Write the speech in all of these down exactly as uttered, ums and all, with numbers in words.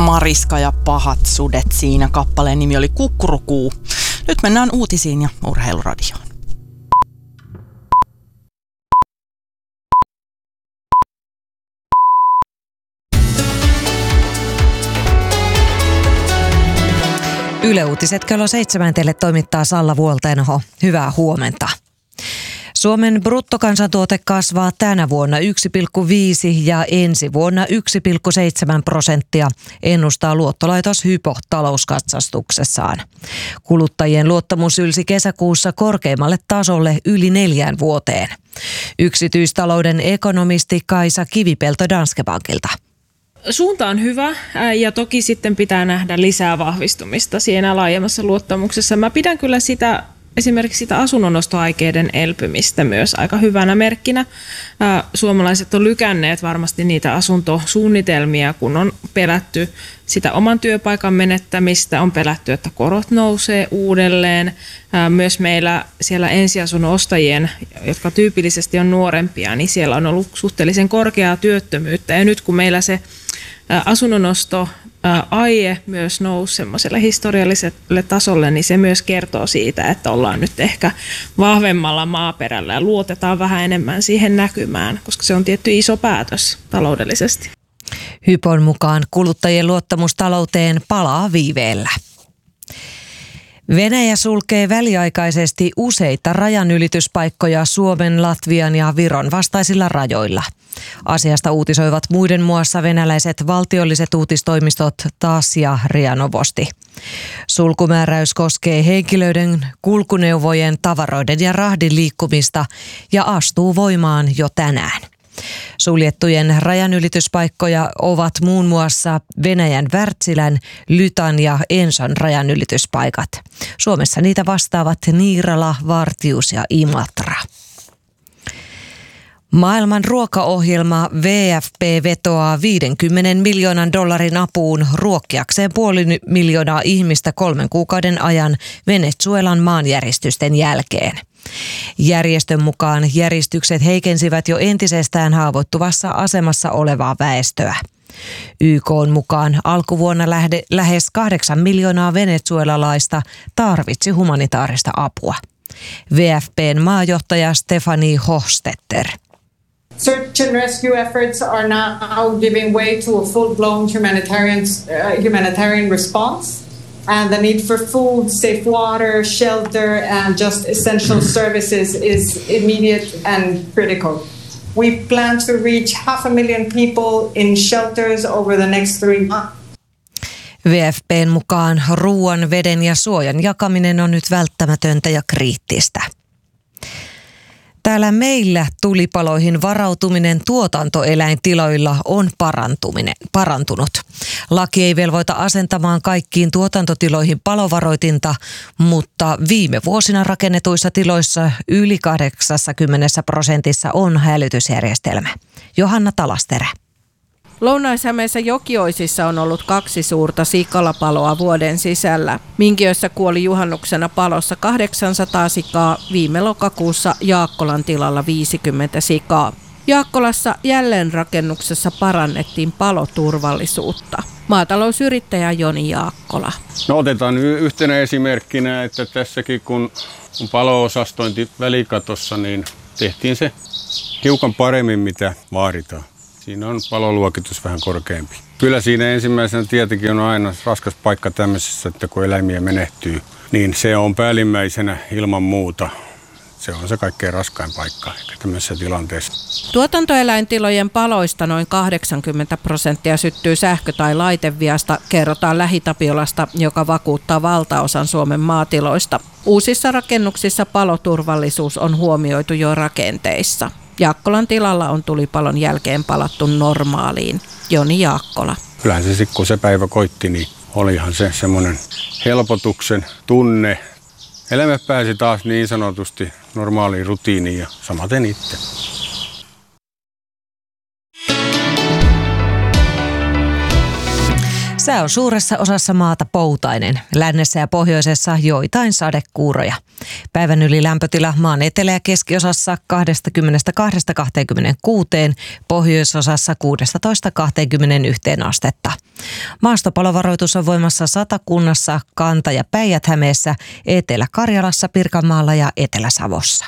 Mariska ja pahat sudet siinä. Kappaleen nimi oli Kukkurukuu. Nyt mennään uutisiin ja urheiluradioon. Yle Uutiset kello seitsemän teille toimittaa Salla Vuoltenho. Hyvää huomenta. Suomen bruttokansantuote kasvaa tänä vuonna yksi pilkku viisi ja ensi vuonna yksi pilkku seitsemän prosenttia, ennustaa luottolaitos Hypo talouskatsastuksessaan. Kuluttajien luottamus ylsi kesäkuussa korkeimmalle tasolle yli neljään vuoteen. Yksityistalouden ekonomisti Kaisa Kivipelto Danske Bankilta. Suunta on hyvä ja toki sitten pitää nähdä lisää vahvistumista siinä laajemmassa luottamuksessa. Mä pidän kyllä sitä esimerkiksi sitä asunnonostoaikeiden elpymistä myös aika hyvänä merkkinä. Suomalaiset on lykänneet varmasti niitä asuntosuunnitelmia, kun on pelätty sitä oman työpaikan menettämistä, on pelätty, että korot nousee uudelleen. Myös meillä siellä ensiasunnon ostajien, jotka tyypillisesti on nuorempia, niin siellä on ollut suhteellisen korkeaa työttömyyttä. Ja nyt kun meillä se asunnonosto aie myös nousi semmoiselle historialliselle tasolle, niin se myös kertoo siitä, että ollaan nyt ehkä vahvemmalla maaperällä ja luotetaan vähän enemmän siihen näkymään, koska se on tietty iso päätös taloudellisesti. Hypon mukaan kuluttajien luottamus talouteen palaa viiveellä. Venäjä sulkee väliaikaisesti useita rajanylityspaikkoja Suomen, Latvian ja Viron vastaisilla rajoilla. Asiasta uutisoivat muiden muassa venäläiset valtiolliset uutistoimistot TASS ja R I A Novosti. Sulkumääräys koskee henkilöiden, kulkuneuvojen, tavaroiden ja rahdin liikkumista ja astuu voimaan jo tänään. Suljettujen rajanylityspaikkoja ovat muun muassa Venäjän Wärtsilän, Lytan ja Enson rajanylityspaikat. Suomessa niitä vastaavat Niirala, Vartius ja Imatra. Maailman ruokaohjelma W F P vetoaa viidenkymmenen miljoonan dollarin apuun ruokkiakseen puoli miljoonaa ihmistä kolmen kuukauden ajan Venezuelan maanjäristysten jälkeen. Järjestön mukaan järistykset heikensivät jo entisestään haavoittuvassa asemassa olevaa väestöä. Y K:n mukaan alkuvuonna lähde, lähes kahdeksan miljoonaa venezuelalaista tarvitsi humanitaarista apua. W F P:n maajohtaja Stefanie Hofstetter. Search and rescue efforts are now giving way to a full-blown humanitarian, uh, humanitarian response. And the need for food, safe water, shelter, and just essential services is immediate and critical. We plan to reach half a million people in shelters over the next three months. W F P:n mukaan ruoan, veden ja suojan jakaminen on nyt välttämätöntä ja kriittistä. Täällä meillä tulipaloihin varautuminen tuotantoeläintiloilla on parantuminen, parantunut. Laki ei velvoita asentamaan kaikkiin tuotantotiloihin palovaroitinta, mutta viime vuosina rakennetuissa tiloissa yli kahdeksankymmentä prosentissa on hälytysjärjestelmä. Johanna Talasterä. Lounais-Hämeessä Jokioisissa on ollut kaksi suurta sikalapaloa vuoden sisällä. Minkiössä kuoli juhannuksena palossa kahdeksansataa sikaa, viime lokakuussa Jaakkolan tilalla viisikymmentä sikaa. Jaakkolassa jälleenrakennuksessa parannettiin paloturvallisuutta. Maatalousyrittäjä Joni Jaakkola. No otetaan yhtenä esimerkkinä, että tässäkin kun on palo-osastointi välikatossa, niin tehtiin se hiukan paremmin mitä vaaditaan. Siinä on paloluokitus vähän korkeampi. Kyllä siinä ensimmäisenä tietenkin on aina raskas paikka tämmöisessä, että kun eläimiä menehtyy, niin se on päällimmäisenä ilman muuta. Se on se kaikkein raskain paikka ehkä tämmöisessä tilanteessa. Tuotantoeläintilojen paloista noin kahdeksankymmentä prosenttia syttyy sähkö- tai laiteviasta, kerrotaan Lähitapiolasta, joka vakuuttaa valtaosan Suomen maatiloista. Uusissa rakennuksissa paloturvallisuus on huomioitu jo rakenteissa. Jaakkolan tilalla on tulipalon jälkeen palattu normaaliin. Joni Jaakkola. Kyllähän se kun se päivä koitti, niin olihan se semmoinen helpotuksen tunne. Elämä pääsi taas niin sanotusti normaaliin rutiiniin ja samaten itse. Sää on suuressa osassa maata poutainen, lännessä ja pohjoisessa joitain sadekuuroja. Päivän yli lämpötila maan etelä- ja keskiosassa kaksikymmentäkaksi kaksikymmentäkuusi, pohjoisosassa kuusitoista kaksikymmentäyksi astetta. Maastopalovaroitus on voimassa Satakunnassa, Kanta- ja Päijät-Hämeessä, Etelä-Karjalassa, Pirkanmaalla ja Etelä-Savossa.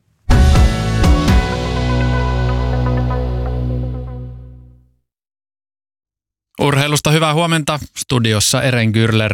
Urheilusta hyvää huomenta. Studiossa Eren Gürler.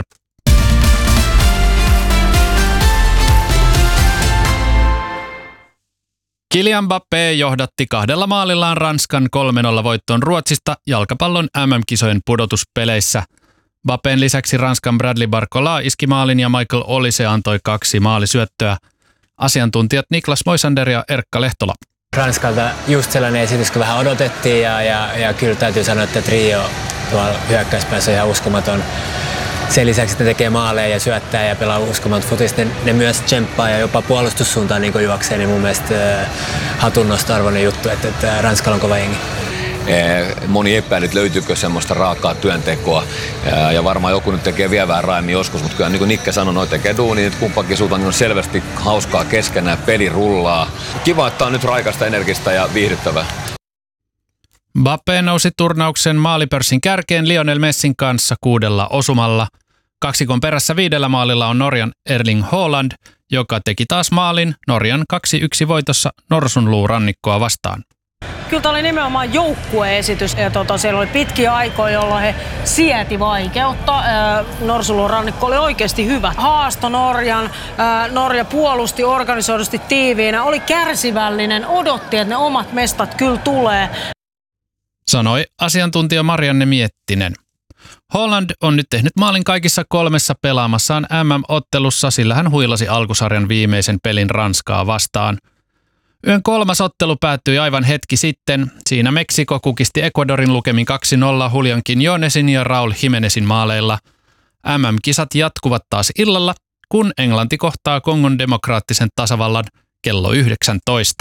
Kylian Mbappé johdatti kahdella maalillaan Ranskan kolme nolla voittoon Ruotsista jalkapallon M M-kisojen pudotuspeleissä. Mbappén lisäksi Ranskan Bradley Barcola iski maalin ja Michael Olise antoi kaksi maalisyöttöä. Asiantuntijat Niklas Moisander ja Erkka Lehtola. Ranskalta just sellainen esitys, kun vähän odotettiin ja, ja, ja kyllä täytyy sanoa, että trio tuolla hyökkäyspäässä on ihan uskomaton. Sen lisäksi, että ne tekee maaleja ja syöttää ja pelaa uskomaton futista, ne, ne myös tsemppaa ja jopa puolustussuuntaan niin juoksee, niin mun mielestä äh, hatunnosto-arvoinen juttu, että, että Ranskalla on kova jengi. Moni epäilyt, löytyykö semmoista raakaa työntekoa ja varmaan joku nyt tekee vielä vähän raemmin joskus, mutta kyllä niin kuin Nikke sanoi, noi tekee duunia, että kumpakin suuntaan niin on selvästi hauskaa keskenään, peli rullaa. Kiva, että on nyt raikasta, energistä ja viihdyttävää. Mbappé nousi turnauksen maalipörssin kärkeen Lionel Messin kanssa kuudella osumalla. Kaksikon perässä viidellä maalilla on Norjan Erling Haaland, joka teki taas maalin Norjan kaksi yksi voitossa Norsunluurannikkoa vastaan. Kyllä tämä oli nimenomaan joukkueesitys. Ja tota, siellä oli pitkiä aikoja, jolloin he sieti vaikeutta. Norsunluurannikko oli oikeasti hyvä. Haasto Norjan. Norja puolusti organisoidusti tiiviinä. Oli kärsivällinen, odotti, että ne omat mestat kyllä tulee. Sanoi asiantuntija Marianne Miettinen. Haaland on nyt tehnyt maalin kaikissa kolmessa pelaamassaan M M-ottelussa, sillä hän huilasi alkusarjan viimeisen pelin Ranskaa vastaan. Yön kolmas ottelu päättyi aivan hetki sitten. Siinä Meksiko kukisti Ecuadorin lukemin kaksi nolla Julian Quiñonesin ja Raúl Jiménezin maaleilla. M M-kisat jatkuvat taas illalla, kun Englanti kohtaa Kongon demokraattisen tasavallan kello yhdeksäntoista.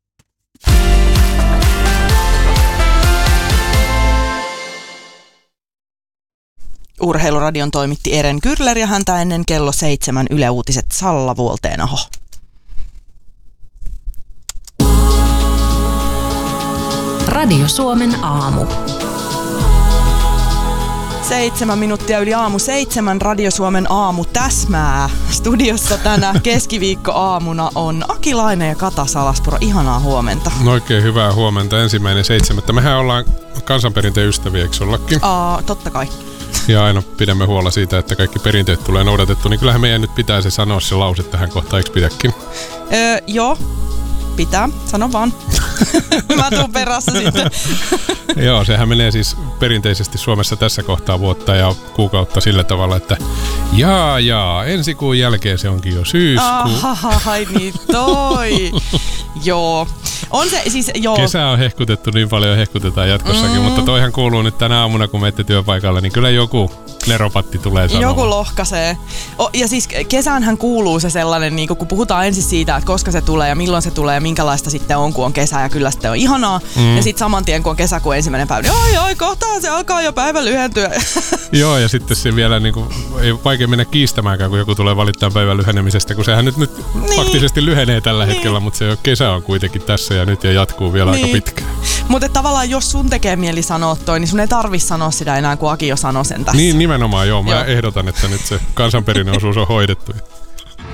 Urheiluradion toimitti Eren Gürler ja häntä ennen kello seitsemän Yle Uutiset Salla Vuolteenaho. Radio Suomen aamu. Seitsemän minuuttia yli aamu seitsemän Radio Suomen aamu täsmää. Studiossa tänä keskiviikkoaamuna on Aki Laine ja Kata Salaspuro. Ihanaa huomenta. No oikein hyvää huomenta. Ensimmäinen seitsemättä. Mehän ollaan kansanperinteen ystäviä, eikö ollakin? Aa, totta kai. Ja aina pidämme huolta siitä, että kaikki perinteet tulee noudatettu, niin kyllähän meidän nyt pitää se sanoa se lause tähän kohtaan, eikö pitääkin? Öö, joo, pitää. Sano vaan. Mä tuun perässä sitten. Joo, sehän menee siis perinteisesti Suomessa tässä kohtaa vuotta ja kuukautta sillä tavalla, että jaa jaa, ensi kuun jälkeen se onkin jo syyskuu. Ai niin toi. Joo. On se siis, joo. Kesä on hehkutettu niin paljon ja hehkutetaan jatkossakin, mm. mutta toihan kuuluu nyt tänä aamuna, kun menette työpaikalle, niin kyllä joku neropatti tulee sanomaan. Joku lohkaisee. O, ja siis kesäänhän kuuluu se sellainen, niin kun puhutaan ensin siitä, että koska se tulee ja milloin se tulee ja minkälaista sitten on, kun on kesä ja kyllä sitten on ihanaa. Mm. Ja sitten saman tien, kun on kesäkuun ensimmäinen päivä, niin ai ai, kohtaan se alkaa jo päivä lyhentyä. Joo, ja sitten se vielä niin kuin, ei vaikea mennä kiistämäänkään, kun joku tulee valittaa päivän lyhenemisestä, kun sehän nyt, nyt niin. faktisesti lyhenee tällä niin. hetkellä, mutta se kesä on kuitenkin tässä ja nyt ja jatkuu vielä niin. aika pitkään. Mutta tavallaan jos sun tekee mieli sanoa toi, niin sun ei tarvitse sanoa sitä enää, kun Aki jo sanoi sen tässä. Niin, nimenomaan joo. Mä joo. ehdotan, että nyt se kansanperinneosuus on hoidettu.